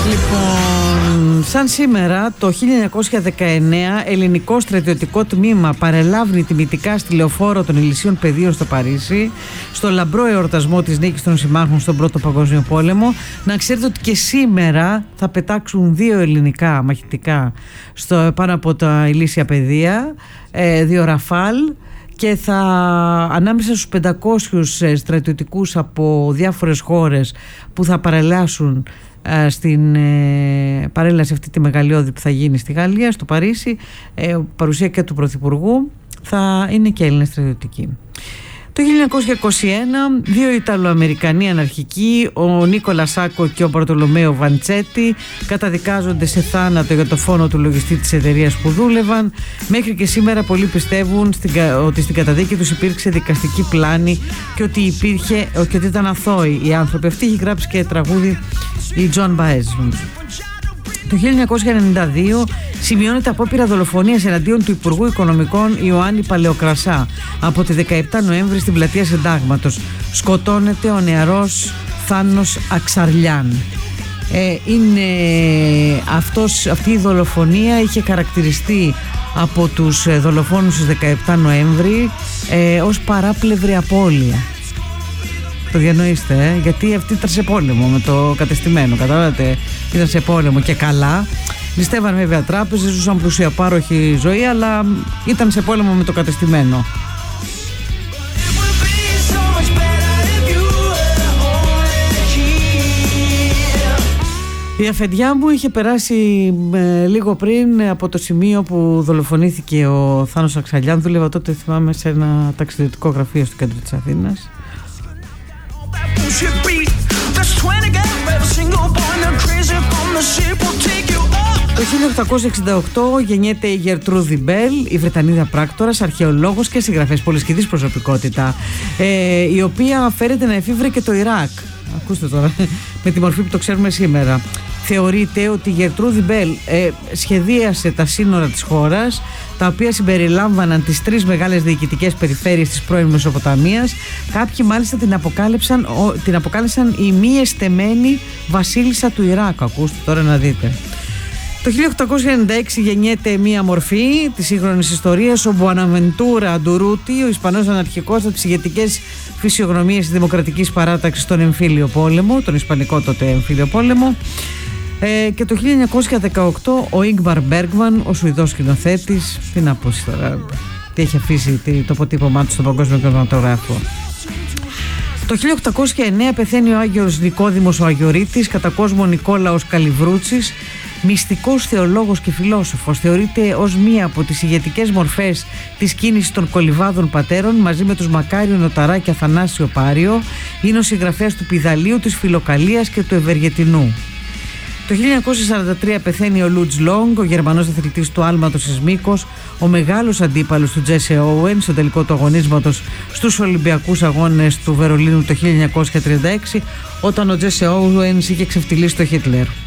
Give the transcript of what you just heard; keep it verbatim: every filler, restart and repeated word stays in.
Λοιπόν, σαν σήμερα το χίλια εννιακόσια δεκαεννέα ελληνικό στρατιωτικό τμήμα παρελάβει τιμητικά στη λεωφόρο των Ηλυσίων Πεδίων στο Παρίσι, στο λαμπρό εορτασμό της νίκης των συμμάχων στον Πρώτο Παγκόσμιο Πόλεμο. Να ξέρετε ότι και σήμερα θα πετάξουν δύο ελληνικά μαχητικά στο, πάνω από τα Ηλύσια Πεδία, ε, δύο Ραφάλ, και θα ανάμεσα στους πεντακόσιους στρατιωτικούς από διάφορες χώρες που θα παρελάσουν στην ε, παρέλαση αυτή τη μεγαλειώδη που θα γίνει στη Γαλλία, στο Παρίσι, ε, παρουσία και του Πρωθυπουργού, θα είναι και Έλληνες στρατιωτικοί. Το χίλια εννιακόσια είκοσι ένα, δύο Ιταλοαμερικανοί αναρχικοί, ο Νίκολα Σάκο και ο Μπαρτολομέο Βαντσέτη, καταδικάζονται σε θάνατο για το φόνο του λογιστή της εταιρείας που δούλευαν. Μέχρι και σήμερα πολλοί πιστεύουν στην, ότι στην καταδίκη τους υπήρξε δικαστική πλάνη και ότι, υπήρχε, και ότι ήταν αθώοι οι άνθρωποι. Αυτή έχει γράψει και τραγούδι η Τζον Μπαέζ. Το χίλια εννιακόσια ενενήντα δύο σημειώνεται απόπειρα δολοφονίας εναντίον του Υπουργού Οικονομικών Ιωάννη Παλαιοκρασά από τη δεκαεπτά Νοέμβρη στην πλατεία Συντάγματος. Σκοτώνεται ο νεαρός Θάνος Αξαρλιάν. Ε, είναι αυτός, αυτή η δολοφονία είχε χαρακτηριστεί από τους δολοφόνους στις δεκαεπτά Νοέμβρη ε, ως παράπλευρη απώλεια. Το διανοείστε, ε? Γιατί αυτή ήταν σε πόλεμο με το κατεστημένο, καταλάβατε, ήταν σε πόλεμο και καλά. Ληστεύαν βέβαια τράπεζες, ζούσαν πλουσιαπάροχη ζωή, αλλά ήταν σε πόλεμο με το κατεστημένο. Η αφεντιά μου είχε περάσει ε, λίγο πριν από το σημείο που δολοφονήθηκε ο Θάνος Αξαρλιάν. Δούλευα τότε, θυμάμαι, σε ένα ταξιδιωτικό γραφείο στο κέντρο της Αθήνας. Το χίλια οκτακόσια εξήντα οκτώ γεννιέται η Γερτρούδη Μπέλ, η Βρετανίδα πράκτορας, αρχαιολόγος και συγγραφέας, πολυσχηδής προσωπικότητα, ε, η οποία φέρεται να εφήβρε και το Ιράκ. Ακούστε τώρα, με τη μορφή που το ξέρουμε σήμερα. Θεωρείται ότι η Γερτρούδη Μπέλ ε, σχεδίασε τα σύνορα της χώρας, τα οποία συμπεριλάμβαναν τις τρεις μεγάλες διοικητικές περιφέρειες της πρώην Μεσοποταμίας. Κάποιοι μάλιστα την αποκάλυψαν, ο, την αποκάλυψαν η μη εστεμένη βασίλισσα του Ιράκ. Ακούστε τώρα να δείτε. Το χίλια οκτακόσια ενενήντα έξι γεννιέται μία μορφή της σύγχρονης ιστορίας, ο Μπουαναβεντούρα Αντουρούτι, ο Ισπανός αναρχικός από τις ηγετικές φυσιογνωμίες της Δημοκρατικής Παράταξης στον εμφύλιο πόλεμο, τον Ισπανικό τότε εμφύλιο πόλεμο. Ε, και το χίλια εννιακόσια δεκαοκτώ ο Ίγκμαρ Μπέργκμαν, ο Σουηδός σκηνοθέτης, τι να πω τώρα, τι έχει αφήσει το αποτύπωμά του στον παγκόσμιο κινηματογράφο. Το χίλια οκτακόσια εννέα πεθαίνει ο Άγιος Νικόδημος ο Αγιορείτης, κατά κόσμο Νικόλαος Καλιβρούτσης, μυστικός θεολόγος και φιλόσοφος. Θεωρείται ως μία από τις ηγετικές μορφές της κίνησης των κολυβάδων πατέρων, μαζί με τους Μακάριο Νοταρά και Αθανάσιο Πάριο. Είναι ο συγγραφέας του Πηδαλίου, της Φιλοκαλίας και του Ευεργετινού. Το χίλια εννιακόσια σαράντα τρία πεθαίνει ο Λουτζ Λόγκ, ο Γερμανός αθλητής του άλματος εις Μύκος, ο μεγάλος αντίπαλος του Τζέσι Όουεν στο τελικό του αγωνίσματος στους Ολυμπιακούς Αγώνες του Βερολίνου το χίλια εννιακόσια τριάντα έξι, όταν ο Τζέσι Όουεν είχε ξεφτυλίσει τον Χίτλερ.